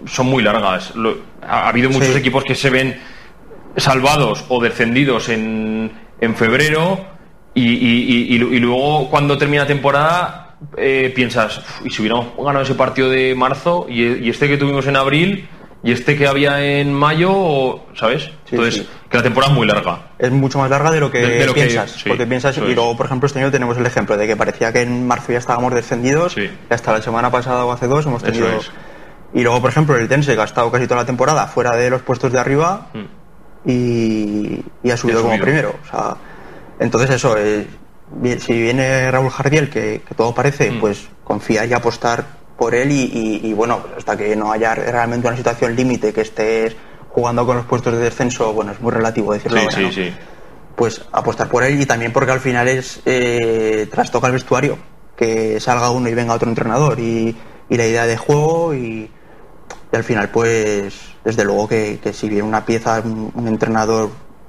son muy largas. Ha habido muchos equipos que se ven salvados o descendidos en febrero y luego cuando termina la temporada piensas, y si hubiéramos ganado ese partido de marzo y este que tuvimos en abril y este que había en mayo, ¿sabes? Entonces, que la temporada es muy larga. Es mucho más larga de lo que piensas. Porque piensas, y luego, por ejemplo, este año tenemos el ejemplo de que parecía que en marzo ya estábamos descendidos, y hasta la semana pasada o hace 2 hemos tenido... Y luego, por ejemplo, el Tense, que ha estado casi toda la temporada fuera de los puestos de arriba y ha subido como primero. O sea, entonces eso, si viene Raúl Jardiel, que todo parece, pues confiar y apostar por él y bueno, hasta que no haya realmente una situación límite que estés jugando con los puestos de descenso, bueno, es muy relativo decirlo ahora, ¿no? Pues apostar por él, y también porque al final trastoca el vestuario, que salga uno y venga otro entrenador y la idea de juego y al final pues desde luego que si viene una pieza, un entrenador,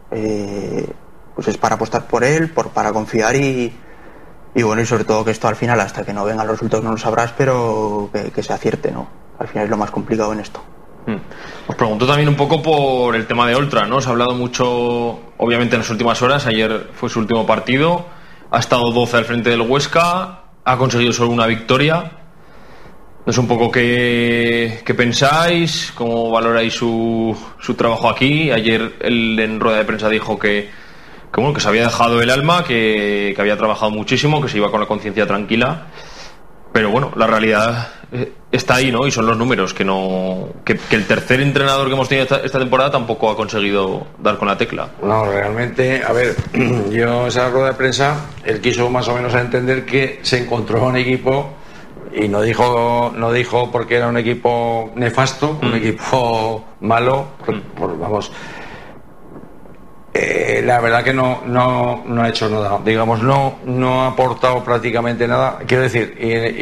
pues es para apostar por él, para confiar y bueno, y sobre todo que esto al final, hasta que no vengan los resultados no lo sabrás, pero que se acierte, ¿no? Al final es lo más complicado en esto. Os pregunto también un poco por el tema de Oltra, ¿no? Se ha hablado mucho, obviamente, en las últimas horas. Ayer fue su último partido, ha estado 12 al frente del Huesca, ha conseguido solo una victoria. No sé un poco qué pensáis, cómo valoráis su trabajo aquí. Ayer él en rueda de prensa dijo que se había dejado el alma, que había trabajado muchísimo, que se iba con la conciencia tranquila. Pero bueno, la realidad está ahí, ¿no? Y son los números, que el tercer entrenador que hemos tenido esta temporada tampoco ha conseguido dar con la tecla. No, realmente, a ver, yo esa rueda de prensa, él quiso más o menos entender que se encontró un equipo, y no dijo porque era un equipo nefasto, un equipo malo, vamos. La verdad que no ha hecho nada, digamos, no ha aportado prácticamente nada. Quiero decir,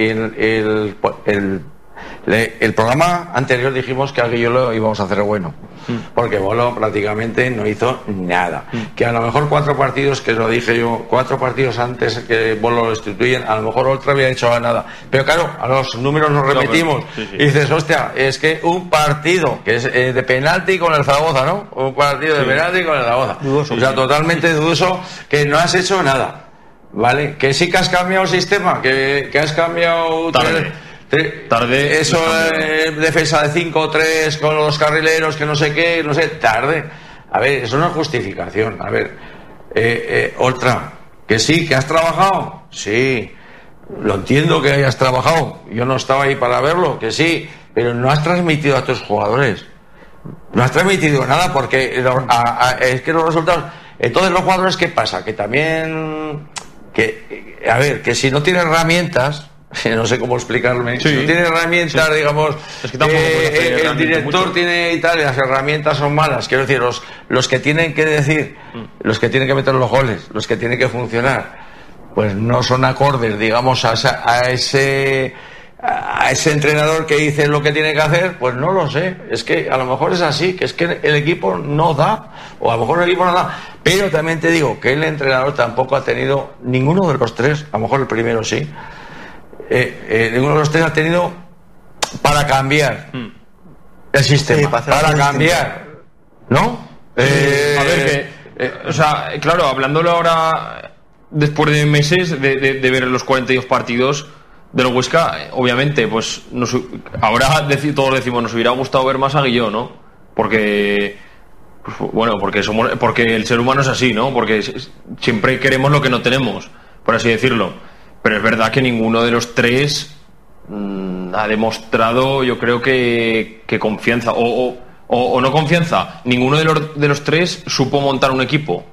el programa anterior dijimos que a Guillolo íbamos a hacer bueno, porque Bolo prácticamente no hizo nada. Que a lo mejor 4 partidos, que lo dije yo, 4 partidos antes que Bolo lo destituyen, a lo mejor Oltra había hecho nada. Pero claro, a los números nos repetimos. Y dices, hostia, es que un partido que es de penalti con el Zaragoza, ¿no? Un partido de penalti con el Zaragoza. Dudoso, o sea, totalmente dudoso, que no has hecho nada. ¿Vale? Que sí que has cambiado el sistema, que has cambiado... Tarde. Eso, defensa de 5-3 con los carrileros, que no sé qué, tarde. A ver, eso no es justificación. A ver, Oltra, que sí, que has trabajado. Sí, lo entiendo que hayas trabajado. Yo no estaba ahí para verlo, que sí, pero no has transmitido a tus jugadores. No has transmitido nada, porque es que los resultados. Entonces, los jugadores, ¿qué pasa? Que también. A ver, que si no tienen herramientas. No sé cómo explicarme. Si no tiene herramientas, digamos, es que el director mucho. Tiene y tal, y las herramientas son malas. Quiero decir, los que tienen que decir, los que tienen que meter los goles, los que tienen que funcionar, pues no son acordes, digamos, a ese entrenador que dice lo que tiene que hacer. Pues no lo sé. Es que a lo mejor es así, que es que el equipo no da, o a lo mejor el equipo no da. Pero también te digo que el entrenador tampoco ha tenido, ninguno de los 3, a lo mejor el primero sí. Ninguno de los 3 ha tenido para cambiar el sistema, para cambiar, ¿no? A ver, o sea, claro, hablándolo ahora, después de meses de ver los 42 partidos del Huesca, obviamente, pues ahora todos decimos, nos hubiera gustado ver más a Guilló, ¿no? Porque, pues, bueno, porque el ser humano es así, ¿no? Porque siempre queremos lo que no tenemos, por así decirlo. Pero es verdad que ninguno de los 3 ha demostrado, yo creo que confianza o no confianza. Ninguno de los 3 supo montar un equipo.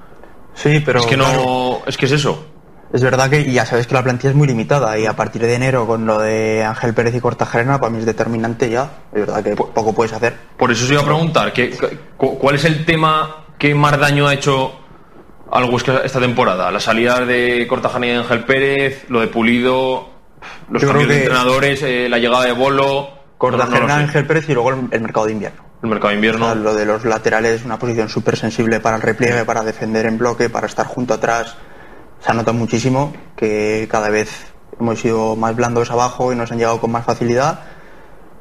Sí, pero es que no, es que es eso. Es verdad que ya sabes que la plantilla es muy limitada, y a partir de enero, con lo de Ángel Pérez y Kortajarena, para mí es determinante ya. Es verdad que poco puedes hacer. Por eso os iba a preguntar, ¿cuál es el tema que más daño ha hecho al Huesca esta temporada? La salida de Kortajarena y Ángel Pérez, lo de Pulido, los cambios de entrenadores, la llegada de Bolo, Kortajarena, Ángel Pérez, y luego el mercado de invierno. El mercado de invierno. O sea, lo de los laterales, una posición súper sensible para el repliegue, para defender en bloque, para estar junto atrás. Se ha notado muchísimo que cada vez hemos sido más blandos abajo y nos han llegado con más facilidad.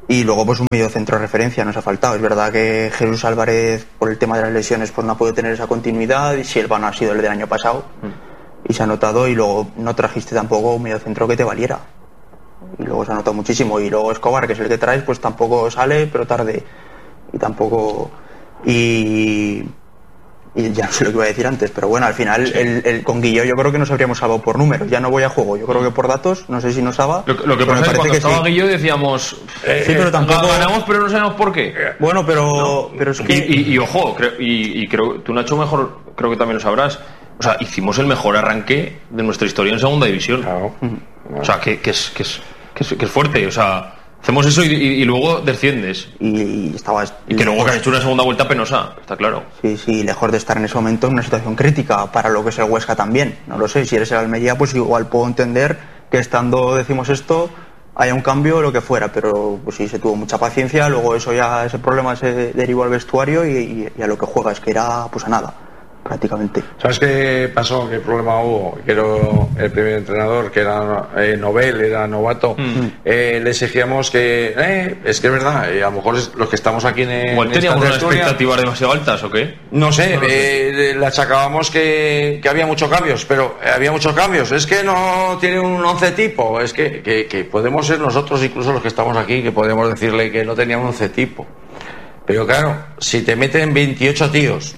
Y luego pues un medio centro de referencia nos ha faltado. Es verdad que Jesús Álvarez, por el tema de las lesiones, pues no ha podido tener esa continuidad, y Silva no ha sido el del año pasado y se ha notado. Y luego no trajiste tampoco un medio centro que te valiera, y luego se ha notado muchísimo. Y luego Escobar, que es el que traes, pues tampoco sale, pero tarde, y tampoco, y ya no sé lo que iba a decir antes, pero bueno, al final el con Guilló yo creo que nos habríamos salvado por números. Ya no voy a juego, yo creo que por datos, no sé si nos salva. Lo que pasa es que cuando estaba Guilló decíamos sí, pero tampoco ganamos, pero no sabemos por qué. Bueno, pero es que y ojo, creo tú, Nacho, mejor creo que también lo sabrás. O sea, hicimos el mejor arranque de nuestra historia en segunda división. Claro. O sea, que es fuerte. O sea, hacemos eso y luego desciendes. Y que luego que has hecho una segunda vuelta penosa, está claro. Sí, lejos de estar en ese momento en una situación crítica para lo que es el Huesca también. No lo sé, si eres el Almería, pues igual puedo entender que estando, decimos esto, haya un cambio o lo que fuera, pero pues sí, se tuvo mucha paciencia. Luego ese problema se derivó al vestuario y a lo que juegas, que era pues a nada, prácticamente. ¿Sabes qué pasó? ¿Qué problema hubo? Que era el primer entrenador, que era Nobel, era novato. Le exigíamos que es que es verdad, a lo mejor los que estamos aquí igual teníamos unas expectativas demasiado altas, ¿o qué? No sé, le achacábamos que había muchos cambios, pero había muchos cambios. Es que no tiene un 11 tipo, es que podemos ser nosotros, incluso los que estamos aquí, que podemos decirle que no tenía un 11 tipo. Pero claro, si te meten 28 tíos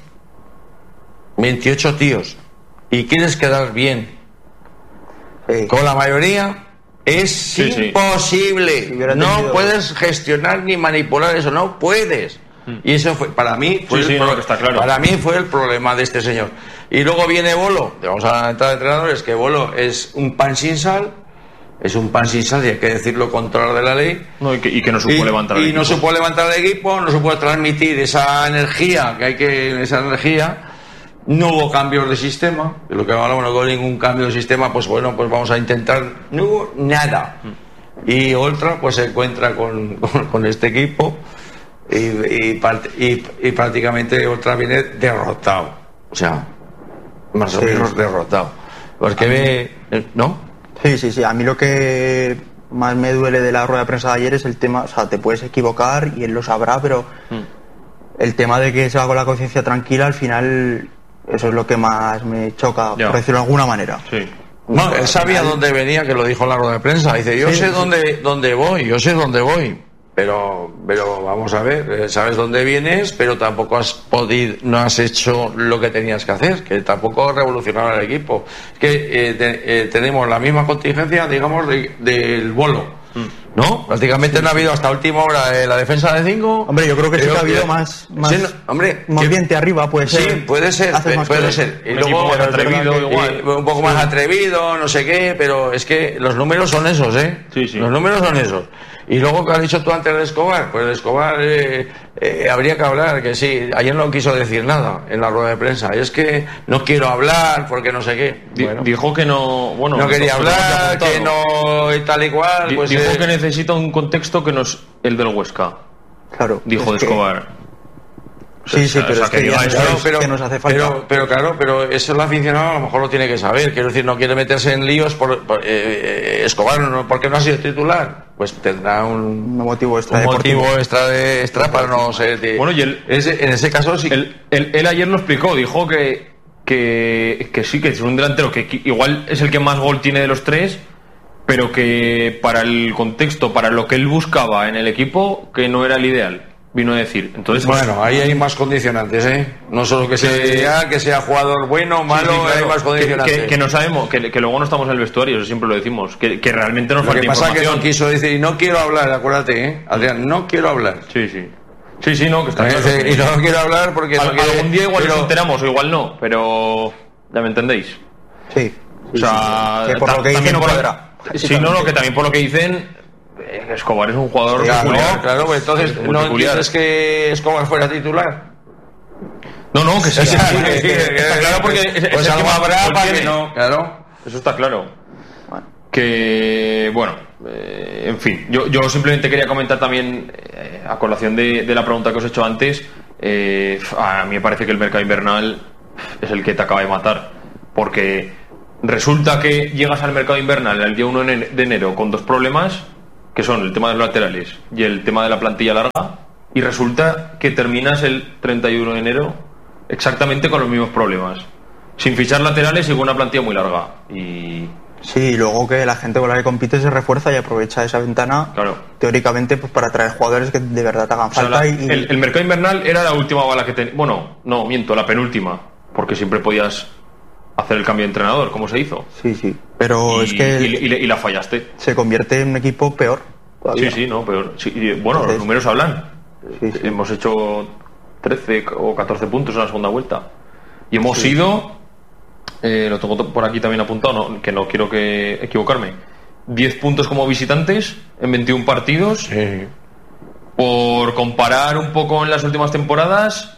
y quieres quedar bien con la mayoría, es imposible. Sí. No puedes gestionar ni manipular eso, no puedes. Y eso fue, para mí fue para mí fue el problema de este señor. Y luego viene Bolo, vamos a entrar de entrenadores, que Bolo es un pan sin sal. Es un pan sin sal, y hay que decirlo, contra de la ley. No, y que no supo levantar el equipo. No supo levantar el equipo, no supo transmitir esa energía No hubo cambios de sistema, de lo que hablamos, no hubo ningún cambio de sistema. Pues bueno, pues vamos a intentar. No hubo nada. Y Oltra pues se encuentra con este equipo y prácticamente Oltra viene derrotado. O sea, más o menos derrotado. Porque ¿no? Sí. A mí lo que más me duele de la rueda de prensa de ayer es el tema, o sea, te puedes equivocar y él lo sabrá, pero el tema de que se va con la conciencia tranquila, al final, eso es lo que más me choca, por decirlo de alguna manera. Sí. No, él sabía dónde venía, que lo dijo en la rueda de prensa. Dice, yo sé dónde voy. Pero vamos a ver, sabes dónde vienes, pero tampoco no has hecho lo que tenías que hacer, que tampoco revolucionaba el equipo. Es que tenemos la misma contingencia, digamos, del Bolo, ¿no? Prácticamente no ha habido hasta última hora la defensa de 5. Hombre, yo creo que sí que ha habido más ambiente arriba, puede ser. Sí, puede ser. Y luego un poco más atrevido, no sé qué, pero es que los números son esos, Sí. Los números son esos. Y luego, que has dicho tú antes de Escobar, pues de Escobar habría que hablar, que sí, ayer no quiso decir nada en la rueda de prensa. Y es que no quiero hablar porque no sé qué. Dijo que no, no quería hablar, que no y tal y cual. Pues dijo que necesita un contexto que no es el del Huesca. Claro. Dijo de Escobar. Sí, pero es que nos hace falta. Pero eso el aficionado a lo mejor lo tiene que saber. Quiero decir, no quiere meterse en líos por Escobar, porque no ha sido titular. Pues tendrá un motivo extra para no ser. Bueno, y él, en ese caso sí. Él ayer lo explicó, dijo que sí, que es un delantero que igual es el que más gol tiene de los tres, pero que para el contexto, para lo que él buscaba en el equipo, que no era el ideal. Vino a decir. Entonces, bueno, ahí hay más condicionantes, no solo que sea jugador bueno, malo, sí, claro, hay más condicionantes. Que no sabemos, que luego no estamos en el vestuario, eso siempre lo decimos, que realmente nos falta información. Lo que pasa es que no quiso decir, y no quiero hablar, acuérdate, Adrián, no quiero hablar. Sí, no, que está claro. Y no quiero hablar porque algún día igual nos enteramos, o igual no, pero ¿ya me entendéis? Sí. O sea, que por lo que dicen no podrá. Sí, no, que también por lo que dicen, Escobar es un jugador peculiar. Claro, pues entonces no entiendes que Escobar fuera titular. No, que sí. Está claro, porque pues algo habrá para que no. Claro, eso está claro. Que bueno, en fin, yo simplemente quería comentar también, a colación de la pregunta que os he hecho antes, a mí me parece que el mercado invernal es el que te acaba de matar, porque resulta que llegas al mercado invernal el día 1 de enero con dos problemas, que son el tema de los laterales y el tema de la plantilla larga, y resulta que terminas el 31 de enero exactamente con los mismos problemas, sin fichar laterales y con una plantilla muy larga. Y sí, luego que la gente con la que compite se refuerza y aprovecha esa ventana, claro, teóricamente, pues para traer jugadores que de verdad te hagan falta. El mercado invernal era la última bala que tenía. Bueno, no, miento, la penúltima, porque siempre podías hacer el cambio de entrenador, como se hizo. Sí, pero es que y la fallaste. Se convierte en un equipo peor todavía. Sí, no, peor. Sí, bueno, entonces, los números hablan. Sí. Hemos hecho 13 o 14 puntos en la segunda vuelta y hemos ido, lo tengo por aquí también apuntado, que no quiero equivocarme, 10 puntos como visitantes en 21 partidos. Sí. Por comparar un poco en las últimas temporadas,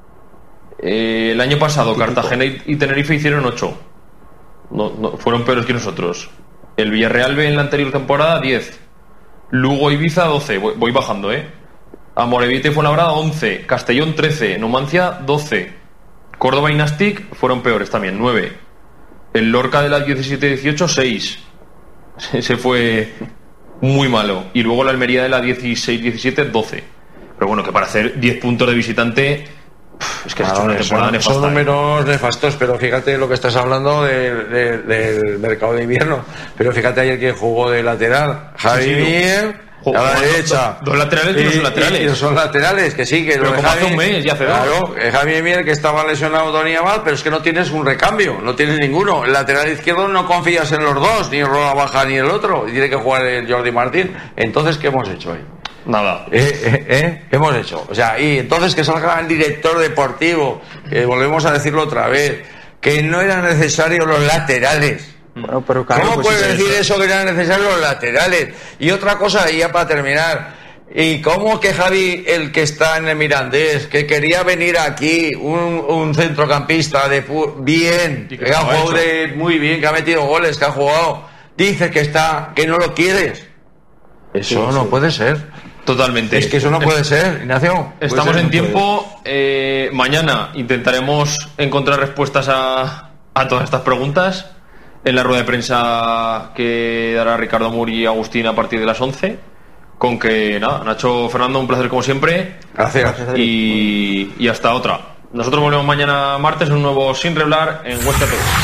el año pasado Cartagena y Tenerife hicieron 8, no, fueron peores que nosotros. El Villarreal B en la anterior temporada 10, Lugo Ibiza 12, voy bajando, Amorebieta y Fuenlabrada 11, Castellón 13, Numancia 12, Córdoba y Nastic fueron peores también, 9, el Lorca de la 17-18 6, se fue muy malo, y luego la Almería de la 16-17 12. Pero bueno, que para hacer 10 puntos de visitante, es que has hecho una temporada nefasta. Son números nefastos, pero fíjate lo que estás hablando del mercado de invierno. Pero fíjate ayer que jugó de lateral Javi Mier a la derecha. Dos laterales y no son laterales. Y no son laterales, que sí, que pero como hace un mes ya hace dos. Claro, Javi Mier, que estaba lesionado, tenía mal, pero es que no tienes un recambio, no tienes ninguno. El lateral izquierdo no confías en los dos, ni en Roda Baja ni el otro, y tiene que jugar el Jordi Martín. Entonces, ¿qué hemos hecho ahí? Nada. ¿Qué hemos hecho? O sea, y entonces que salga el director deportivo, que volvemos a decirlo otra vez, que no eran necesarios los laterales. Bueno, pero claro, ¿cómo pues puedes decir eso, que eran necesarios los laterales? Y otra cosa, y ya para terminar, ¿y cómo que Javi, el que está en el Mirandés, que quería venir aquí, un centrocampista bien, que ha jugado muy bien, que ha metido goles, que ha jugado, dice que no lo quieres? Eso no puede ser. Totalmente. Es que eso no puede ser, Ignacio. Estamos en tiempo. Mañana intentaremos encontrar respuestas a todas estas preguntas en la rueda de prensa que dará Ricardo Muri y Agustín a partir de las 11. Con que nada, Nacho, Fernando, un placer como siempre. Gracias. Y hasta otra. Nosotros volvemos mañana martes en un nuevo Sin Reblar en Huesca TV.